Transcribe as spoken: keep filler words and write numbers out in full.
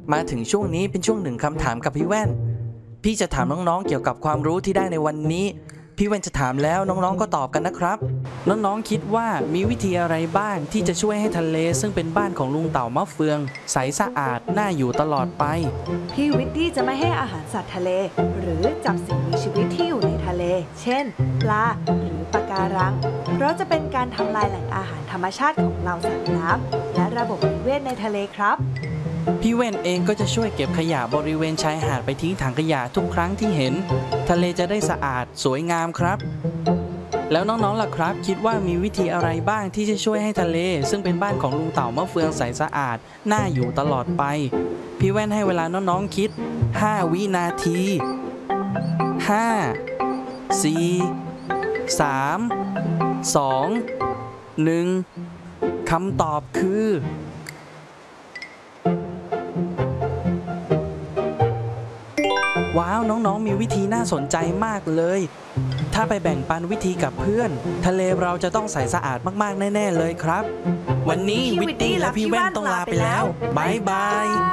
มาถึงช่วงนี้เป็นช่วงหนึ่งคำถามกับพี่แว่นพี่จะถามน้องๆเกี่ยวกับความรู้ที่ได้ในวันนี้พี่แว่นจะถามแล้วน้องๆก็ตอบกันนะครับน้องๆคิดว่ามีวิธีอะไรบ้างที่จะช่วยให้ทะเลซึ่งเป็นบ้านของลุงเต่ามะเฟืองใสสะอาดน่าอยู่ตลอดไปพี่วิตตี้จะไม่ให้อาหารสัตว์ทะเลหรือจับสิ่งมีชีวิตที่อยู่ในทะเลเช่นปลาหรือปะการังเพราะจะเป็นการทำลายแหล่งอาหารธรรมชาติของเราสัตว์น้ำและระบบนิเวศในทะเลครับพี่เว่นเองก็จะช่วยเก็บขยะบริเวณชายหาดไปทิ้งถังขยะทุกครั้งที่เห็นทะเลจะได้สะอาดสวยงามครับแล้วน้องๆล่ะครับคิดว่ามีวิธีอะไรบ้างที่จะช่วยให้ทะเลซึ่งเป็นบ้านของลุงเต่ามะเฟืองใสสะอาดน่าอยู่ตลอดไปพี่แว่นให้เวลาน้องๆคิดห้าวินาทีห้า สี่ สาม สอง หนึ่งคำตอบคือว้าวน้องๆมีวิธีน่าสนใจมากเลยถ้าไปแบ่งปันวิธีกับเพื่อนทะเลเราจะต้องใสสะอาดมากๆแน่ๆเลยครับวันนี้วิตตี้และพี่แว่นต้องลาไปแล้วบ๊ายบาย